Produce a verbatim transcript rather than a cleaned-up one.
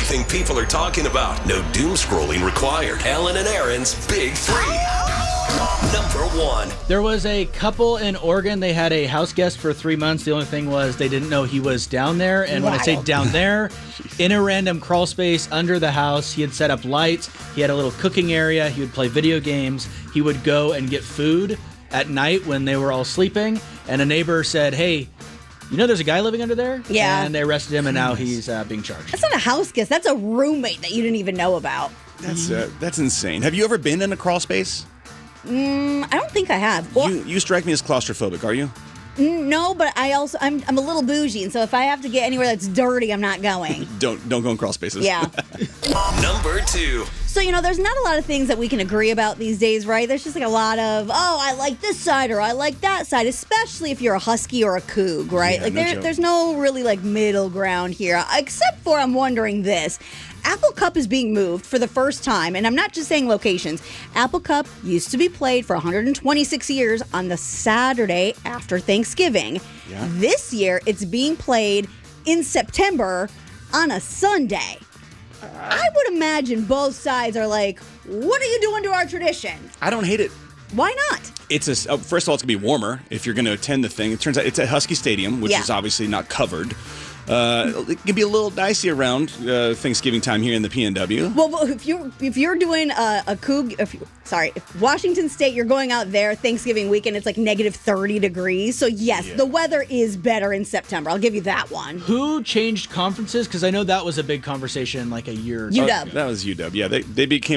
everything people are talking about. No doom scrolling required. Ellen and Aaron's Big Three. Number one. There was a couple in Oregon. They had a house guest for three months. The only thing was they didn't know he was down there. And when I say down there, in a random crawl space under the house, he had set up lights. He had a little cooking area. He would play video games. He would go and get food at night when they were all sleeping. And a neighbor said, hey, you know there's a guy living under there? Yeah. And they arrested him, and now he's uh, being charged. That's not a house guest. That's a roommate that you didn't even know about. That's uh, that's insane. Have you ever been in a crawl space? Mm, I don't think I have. Well, You you strike me as claustrophobic. Are you? no, but I also I'm I'm a little bougie, and so if I have to get anywhere that's dirty, I'm not going. Don't don't go in crawl spaces. Yeah. Number two. So, you know, there's not a lot of things that we can agree about these days, right? There's just like a lot of, oh, I like this side or I like that side, especially if you're a husky or a coug, right? Yeah, like no there, joke. there's no really like middle ground here, except for I'm wondering this. Apple Cup is being moved for the first time, and I'm not just saying locations. Apple Cup used to be played for one hundred twenty-six years on the Saturday after Thanksgiving. Yeah. This year, it's being played in September on a Sunday. I would imagine both sides are like, what are you doing to our tradition? I don't hate it. Why not? It's a uh, first of all, it's gonna be warmer if you're gonna attend the thing. It turns out it's at Husky Stadium, which Yeah. is obviously not covered. Uh, it can be a little dicey around uh, Thanksgiving time here in the P N W. Well, well, if you're if you're doing a, a Coug, if you, sorry, if Washington State, you're going out there Thanksgiving weekend, it's like negative thirty degrees. So yes, Yeah. the weather is better in September. I'll give you that one. Who changed conferences? Because I know that was a big conversation like a year or two U ago. W. That was U W. Yeah, they they became